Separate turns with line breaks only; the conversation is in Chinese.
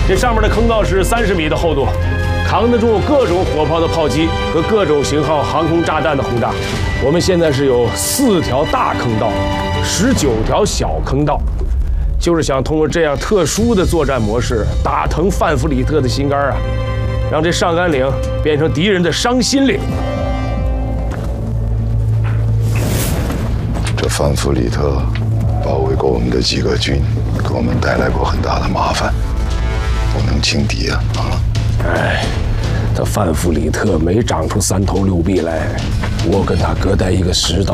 这上面的坑道是30米的厚度，扛得住各种火炮的炮击和各种型号航空炸弹的轰炸。我们现在是有4条大坑道，19条小坑道，就是想通过这样特殊的作战模式，打疼范弗里特的心肝啊，让这上甘岭变成敌人的伤心岭。
这范弗里特包围过我们的几个军，给我们带来过很大的麻烦，不能轻敌啊！
哎，这范弗里特没长出3头6臂来，我跟他各带一个10到